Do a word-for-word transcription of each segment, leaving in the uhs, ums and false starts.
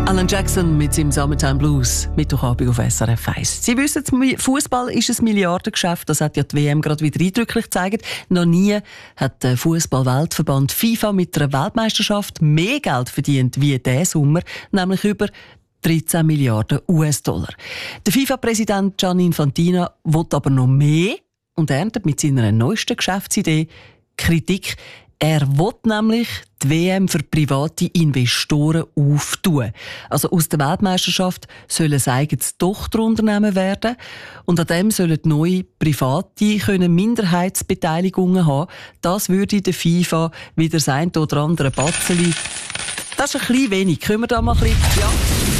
Alan Jackson mit seinem Summertime Blues, Mittwochabend auf S R F eins. Sie wissen, Fußball ist ein Milliardengeschäft, das hat ja die W M gerade wieder eindrücklich gezeigt. Noch nie hat der Fußball-Weltverband FIFA mit einer Weltmeisterschaft mehr Geld verdient wie diesen Sommer, nämlich über dreizehn Milliarden U S-Dollar. Der FIFA-Präsident Gianni Infantino will aber noch mehr und erntet mit seiner neuesten Geschäftsidee Kritik. Er will nämlich die W M für private Investoren auftun. Also aus der Weltmeisterschaft soll ein eigenes Tochterunternehmen werden und an dem sollen neue Private können Minderheitsbeteiligungen haben. Das würde der FIFA wieder das eine oder andere Batzeli. Das ist ein bisschen wenig. Können wir da mal ein bisschen... Ja.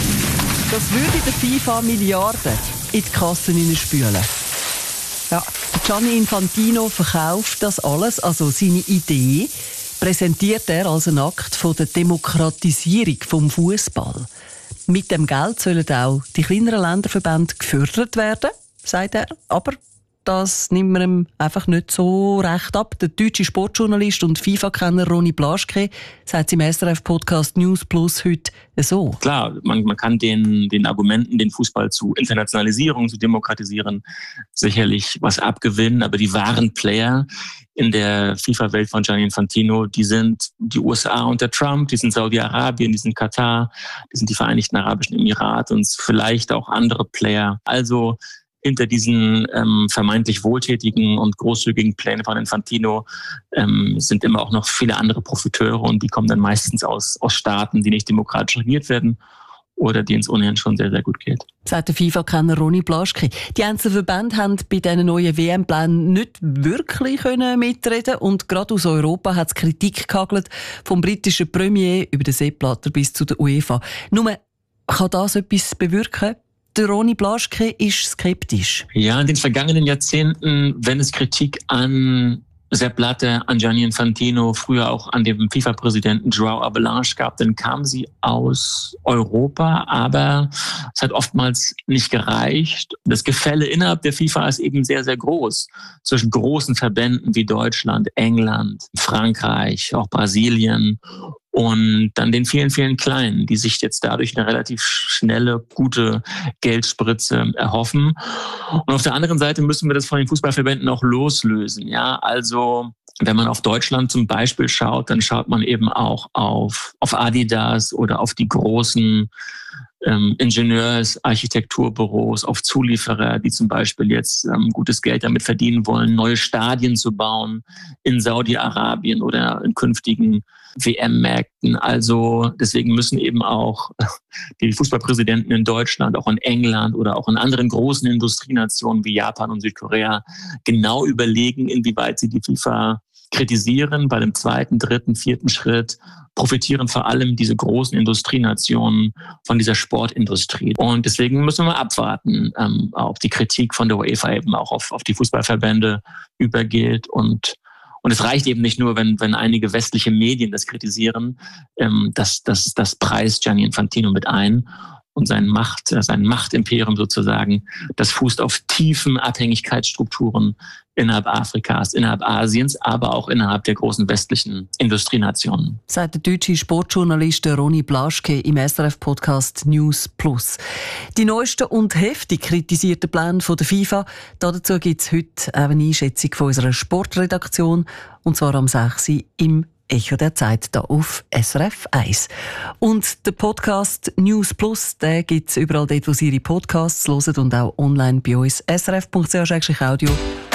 Das würde der FIFA Milliarden in die Kassen hineinspülen. Ja, Gianni Infantino verkauft das alles, also seine Idee, präsentiert er als einen Akt von der Demokratisierung vom Fußball. Mit dem Geld sollen auch die kleineren Länderverbände gefördert werden, sagt er, aber das nimmt man ihm einfach nicht so recht ab. Der deutsche Sportjournalist und FIFA-Kenner Ronny Blaschke sagt im S R F-Podcast News Plus heute so. Klar, man, man kann den, den Argumenten, den Fußball zu Internationalisierung, zu demokratisieren, sicherlich was abgewinnen, aber die wahren Player in der FIFA-Welt von Gianni Infantino, die sind die U S A unter Trump, die sind Saudi-Arabien, die sind Katar, die sind die Vereinigten Arabischen Emirate und vielleicht auch andere Player. Also hinter diesen ähm, vermeintlich wohltätigen und großzügigen Plänen von Infantino ähm, sind immer auch noch viele andere Profiteure und die kommen dann meistens aus, aus Staaten, die nicht demokratisch regiert werden oder denen es ohnehin schon sehr, sehr gut geht. Sagt der FIFA-Kenner Ronny Blaschke. Die einzelnen Verbände haben bei diesen neuen W M-Plänen nicht wirklich können mitreden und gerade aus Europa hat es Kritik gehagelt, vom britischen Premier über den Sepp Blatter bis zu der UEFA. Nur, kann das etwas bewirken? Der Ronny Blaschke ist skeptisch. Ja, in den vergangenen Jahrzehnten, wenn es Kritik an Sepp Blatter, an Gianni Infantino, früher auch an dem FIFA-Präsidenten João Avalanche gab, dann kam sie aus Europa, aber es hat oftmals nicht gereicht. Das Gefälle innerhalb der FIFA ist eben sehr, sehr groß. Zwischen großen Verbänden wie Deutschland, England, Frankreich, auch Brasilien und dann den vielen, vielen Kleinen, die sich jetzt dadurch eine relativ schnelle, gute Geldspritze erhoffen. Und auf der anderen Seite müssen wir das von den Fußballverbänden auch loslösen. Ja, also wenn man auf Deutschland zum Beispiel schaut, dann schaut man eben auch auf, auf Adidas oder auf die großen ähm, Ingenieurs-, Architekturbüros, auf Zulieferer, die zum Beispiel jetzt ähm, gutes Geld damit verdienen wollen, neue Stadien zu bauen in Saudi-Arabien oder in künftigen W M-Märkten. Also deswegen müssen eben auch die Fußballpräsidenten in Deutschland, auch in England oder auch in anderen großen Industrienationen wie Japan und Südkorea genau überlegen, inwieweit sie die FIFA kritisieren. Bei dem zweiten, dritten, vierten Schritt profitieren vor allem diese großen Industrienationen von dieser Sportindustrie. Und deswegen müssen wir mal abwarten, ähm, ob die Kritik von der UEFA eben auch auf, auf die Fußballverbände übergeht. Und Und es reicht eben nicht nur, wenn, wenn einige westliche Medien das kritisieren, ähm, das, das, das preist Gianni Infantino mit ein. Und sein Macht, sein Machtimperium sozusagen, das fußt auf tiefen Abhängigkeitsstrukturen innerhalb Afrikas, innerhalb Asiens, aber auch innerhalb der großen westlichen Industrienationen. Sagt der deutsche Sportjournalist Ronny Blaschke im S R F-Podcast News Plus. Die neuesten und heftig kritisierten Pläne der FIFA, dazu gibt es heute eine Einschätzung von unserer Sportredaktion, und zwar am sechs Uhr im Echo der Zeit hier auf S R F eins. Und der Podcast News Plus, den gibt es überall dort, wo Sie Ihre Podcasts hören und auch online bei uns s r f punkt c h audio